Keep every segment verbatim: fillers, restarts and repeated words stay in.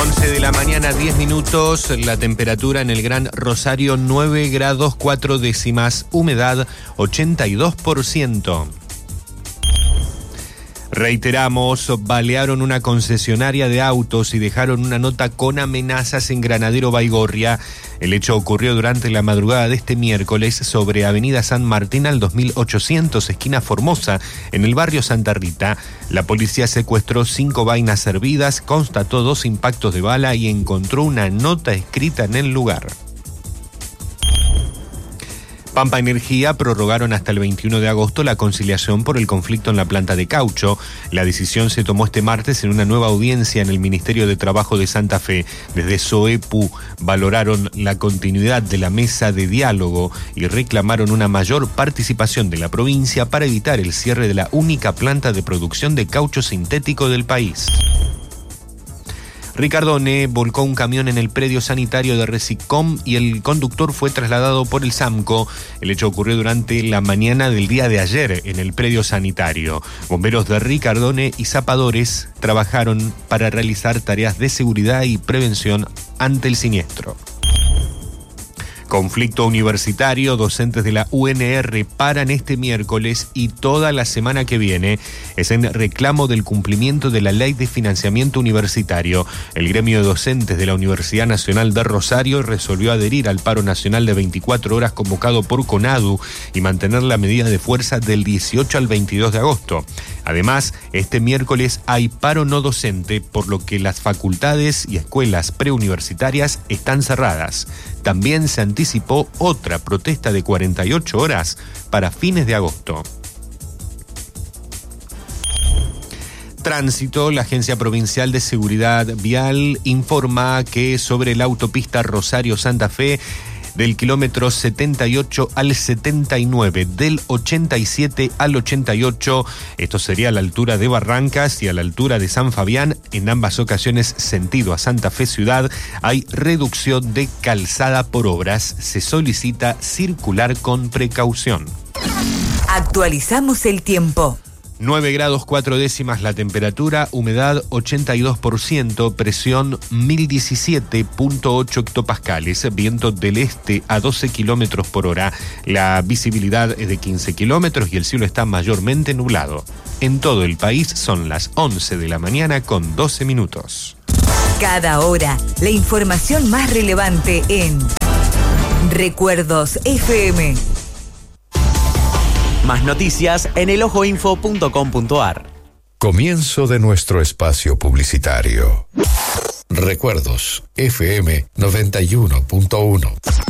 once de la mañana, diez minutos, la temperatura en el Gran Rosario nueve grados cuatro décimas, humedad ochenta y dos por ciento. Reiteramos, balearon una concesionaria de autos y dejaron una nota con amenazas en Granadero Baigorria. El hecho ocurrió durante la madrugada de este miércoles sobre Avenida San Martín al dos mil ochocientos, esquina Formosa, en el barrio Santa Rita. La policía secuestró cinco vainas servidas, constató dos impactos de bala y encontró una nota escrita en el lugar. Pampa Energía prorrogaron hasta el veintiuno de agosto la conciliación por el conflicto en la planta de caucho. La decisión se tomó este martes en una nueva audiencia en el Ministerio de Trabajo de Santa Fe. Desde SOEPU valoraron la continuidad de la mesa de diálogo y reclamaron una mayor participación de la provincia para evitar el cierre de la única planta de producción de caucho sintético del país. Ricardone volcó un camión en el predio sanitario de Resicom y el conductor fue trasladado por el SAMCO. El hecho ocurrió durante la mañana del día de ayer en el predio sanitario. Bomberos de Ricardone y zapadores trabajaron para realizar tareas de seguridad y prevención ante el siniestro. Conflicto universitario, docentes de la U N R paran este miércoles y toda la semana que viene. Es en reclamo del cumplimiento de la Ley de Financiamiento Universitario. El gremio de docentes de la Universidad Nacional de Rosario resolvió adherir al paro nacional de veinticuatro horas convocado por CONADU y mantener la medida de fuerza del dieciocho al veintidós de agosto. Además, este miércoles hay paro no docente, por lo que las facultades y escuelas preuniversitarias están cerradas. También se anticipó otra protesta de cuarenta y ocho horas para fines de agosto. Tránsito, la Agencia Provincial de Seguridad Vial informa que sobre la autopista Rosario-Santa Fe, del kilómetro setenta y ocho al setenta y nueve, del ochenta y siete al ochenta y ocho, esto sería a la altura de Barrancas y a la altura de San Fabián, en ambas ocasiones sentido a Santa Fe Ciudad, hay reducción de calzada por obras. Se solicita circular con precaución. Actualizamos el tiempo. nueve grados cuatro décimas la temperatura, humedad ochenta y dos por ciento, presión mil diecisiete punto ocho hectopascales, viento del este a doce kilómetros por hora, la visibilidad es de quince kilómetros y el cielo está mayormente nublado. En todo el país son las once de la mañana con doce minutos. Cada hora, la información más relevante en Recuerdos F M. Más noticias en el ojo info punto com punto a r. Comienzo de nuestro espacio publicitario. Recuerdos F M noventa y uno punto uno.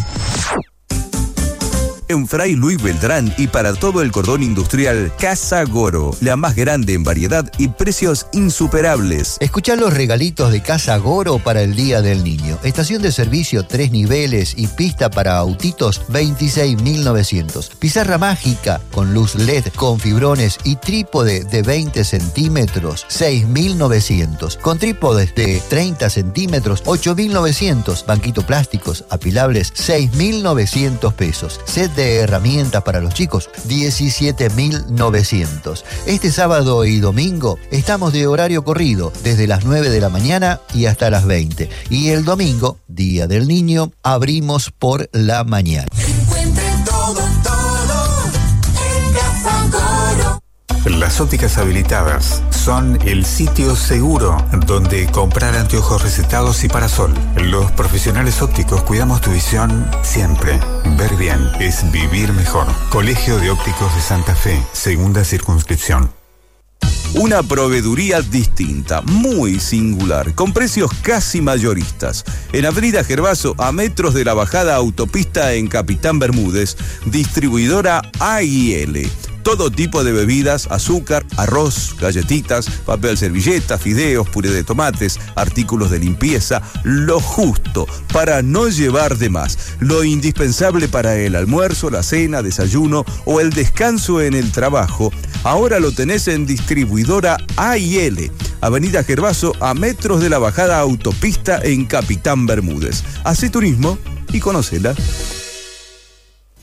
En Fray Luis Beltrán y para todo el cordón industrial, Casa Goro, la más grande en variedad y precios insuperables. Escuchá los regalitos de Casa Goro para el Día del Niño. Estación de servicio, tres niveles y pista para autitos, veintiséis mil novecientos. Pizarra mágica con luz L E D, con fibrones y trípode de veinte centímetros, seis mil novecientos. Con trípodes de treinta centímetros, ocho mil novecientos. Banquito plásticos apilables, seis mil novecientos pesos. Set de herramientas para los chicos, diecisiete mil novecientos. Este sábado y domingo estamos de horario corrido, desde las nueve de la mañana y hasta las veinte. Y el domingo, Día del Niño, abrimos por la mañana. Encuentre todo, todo en Casa Goro. Las ópticas habilitadas son el sitio seguro donde comprar anteojos recetados y para sol. Los profesionales ópticos cuidamos tu visión siempre. Ver bien es vivir mejor. Colegio de Ópticos de Santa Fe, segunda circunscripción. Una proveeduría distinta, muy singular, con precios casi mayoristas. En Avenida Gervaso, a metros de la bajada autopista en Capitán Bermúdez, distribuidora A I L. Todo tipo de bebidas, azúcar, arroz, galletitas, papel servilleta, fideos, puré de tomates, artículos de limpieza, lo justo para no llevar de más. Lo indispensable para el almuerzo, la cena, desayuno o el descanso en el trabajo. Ahora lo tenés en distribuidora A I L. Avenida Gervaso, a metros de la bajada autopista en Capitán Bermúdez. Hacé turismo y conócela.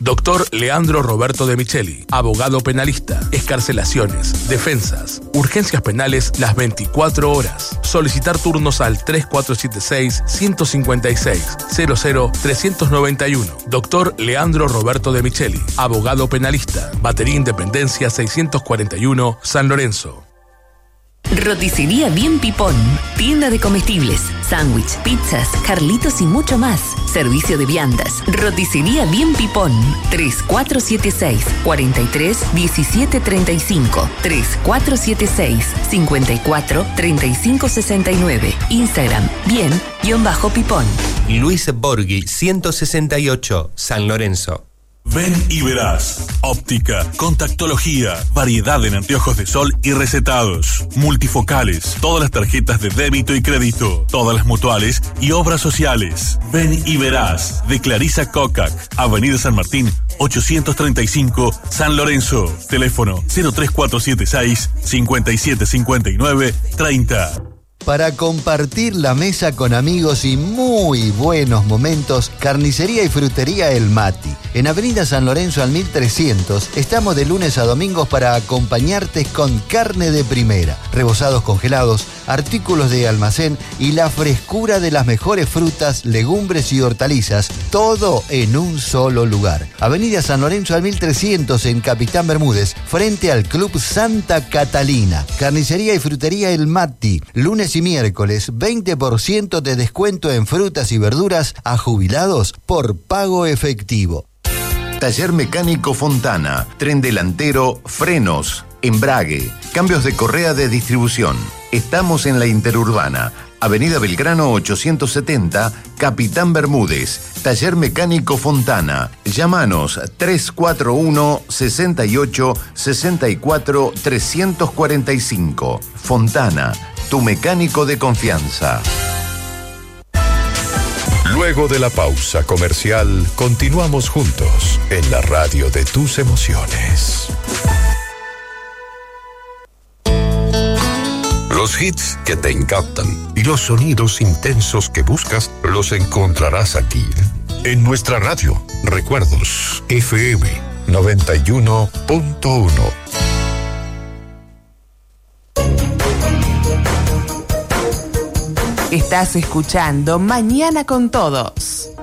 Doctor Leandro Roberto de Micheli, abogado penalista, escarcelaciones, defensas, urgencias penales las veinticuatro horas. Solicitar turnos al tres cuatro siete seis, uno cinco seis, cero cero tres nueve uno. Doctor Leandro Roberto de Micheli, abogado penalista, Batería Independencia seiscientos cuarenta y uno, San Lorenzo. Roticería Bien Pipón, tienda de comestibles, sándwich, pizzas, Carlitos y mucho más. Servicio de viandas. Roticería Bien Pipón, tres cuatro siete seis, cuatro tres, uno siete tres cinco, tres cuatro siete seis, cinco cuatro, tres cinco seis nueve. Instagram, bien-pipón. Luis Borghi, ciento sesenta y ocho, San Lorenzo. Ven y verás. Óptica, contactología, variedad en anteojos de sol y recetados, multifocales, todas las tarjetas de débito y crédito, todas las mutuales y obras sociales. Ven y verás. De Clarisa Cocac, Avenida San Martín, ochocientos treinta y cinco, San Lorenzo. Teléfono cero tres cuatro siete seis, cinco siete cinco nueve, treinta. Para compartir la mesa con amigos y muy buenos momentos, Carnicería y Frutería El Mati. En Avenida San Lorenzo al mil trescientos, estamos de lunes a domingos para acompañarte con carne de primera, rebozados congelados, artículos de almacén y la frescura de las mejores frutas, legumbres y hortalizas, todo en un solo lugar. Avenida San Lorenzo al mil trescientos en Capitán Bermúdez, frente al Club Santa Catalina. Carnicería y Frutería El Mati, lunes y miércoles, veinte por ciento de descuento en frutas y verduras a jubilados por pago efectivo. Taller Mecánico Fontana, tren delantero, frenos, embrague, cambios de correa de distribución. Estamos en la Interurbana, Avenida Belgrano ochocientos setenta, Capitán Bermúdez. Taller Mecánico Fontana. Llámanos tres cuatro uno, seis ocho, seis cuatro, tres cuatro cinco. Fontana, tu mecánico de confianza. Luego de la pausa comercial, continuamos juntos en la radio de tus emociones. Los hits que te encantan y los sonidos intensos que buscas los encontrarás aquí, en nuestra radio. Recuerdos F M noventa y uno punto uno. Estás escuchando Mañana con Todos.